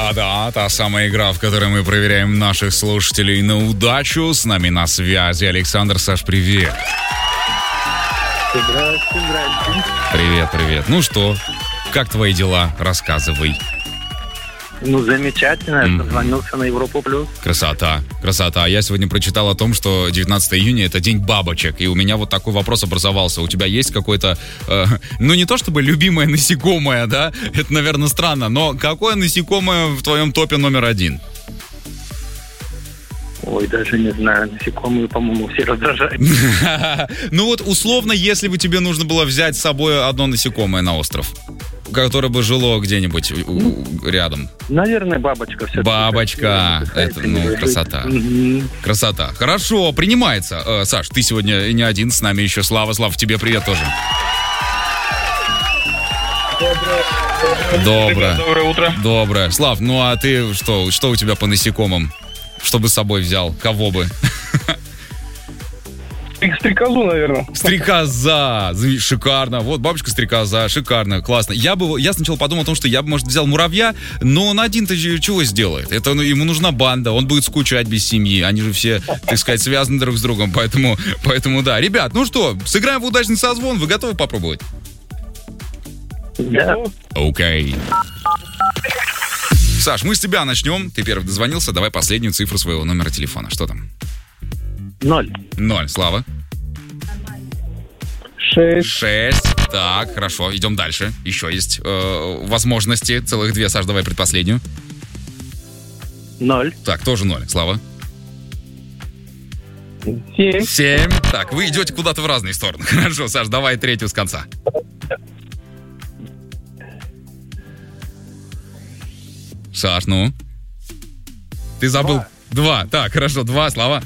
Да, та самая игра, в которой мы проверяем наших слушателей на удачу. С нами на связи Александр. Саш, привет. Здравствуйте. Привет. Ну что, как твои дела? Рассказывай. Ну, замечательно. Я позвонился на Европу Плюс. Красота. Я сегодня прочитал о том, что 19 июня это день бабочек. И у меня вот такой вопрос образовался. У тебя есть какое-то, ну не то чтобы любимое насекомое, да? Это, наверное, странно. Но какое насекомое в твоем топе номер 1? Ой, даже не знаю. Насекомые, по-моему, все раздражают. Ну вот условно, если бы тебе нужно было взять с собой одно насекомое на остров, которое бы жило где-нибудь рядом. Наверное, бабочка все-таки. Бабочка. Это, красота. Красота. Хорошо, принимается. Саш, ты сегодня не один, с нами еще Слава. Слав, тебе привет тоже. Доброе утро. Доброе. Слав, ну а ты что у тебя по насекомым? Что бы с собой взял? Кого бы? Стрекозу, наверное. Стрекоза! Шикарно. Вот бабочка стрекоза. Шикарно, классно. Я сначала подумал о том, что я бы, может, взял муравья, но он один-то чего сделает? Это ему нужна банда, он будет скучать без семьи. Они же все, так сказать, связаны друг с другом. Поэтому да. Ребят, ну что, сыграем в удачный созвон. Вы готовы попробовать? Да. Окей. Саш, мы с тебя начнем. Ты первый дозвонился. Давай последнюю цифру своего номера телефона. Что там? 0. 0. Слава? 6. Так, хорошо. Идем дальше. Еще есть возможности. Целых 2. Саш, давай предпоследнюю. 0. Так, тоже 0. Слава? 7. Так, вы идете куда-то в разные стороны. Хорошо, Саш, давай третью с конца. Саш, ну? Ты забыл? 2. Так, хорошо, 2, Слава.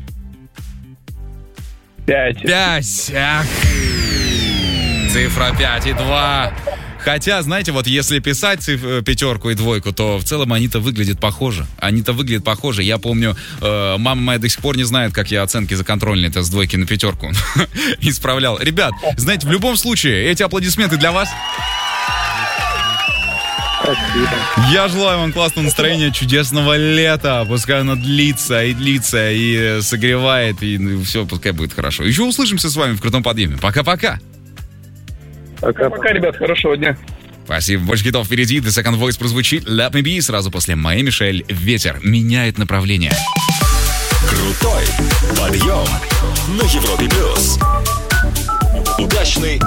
5. Ах. Цифра 5 и 2. Хотя, знаете, вот если писать пятерку и двойку, то в целом они-то выглядят похоже. Я помню, мама моя до сих пор не знает, как я оценки за контрольные-то с двойки на пятерку исправлял. Ребят, знаете, в любом случае, эти аплодисменты для вас. Спасибо. Я желаю вам классного настроения, чудесного лета. Пускай оно длится, и согревает, и все, пускай будет хорошо. Еще услышимся с вами в крутом подъеме. Пока-пока. Пока, ребят, хорошего дня. Спасибо. Больше хитов впереди. The Second Voice прозвучит Let Me Be. Сразу после Майи Мишель. Ветер меняет направление. Крутой подъем на Европе Плюс. Удачный